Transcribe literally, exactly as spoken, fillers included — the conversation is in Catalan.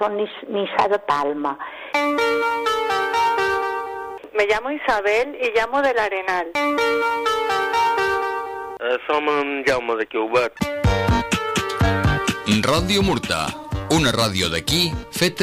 son Misa de Palma. Me llamo Isabel i llamo de l'Arenal. Eh, som en Jaume de Quiubat. Ràdio Murta, una ràdio d'aquí feta